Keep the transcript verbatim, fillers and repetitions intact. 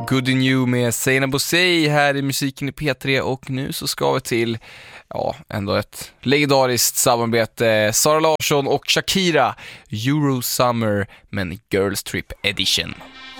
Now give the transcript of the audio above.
Good in You med Seinabo Bosei här i musiken i P tre, och nu så ska vi till, ja, ändå ett legendariskt samarbete. Sara Larsson och Shakira, Euro Summer, men Girls Trip Edition.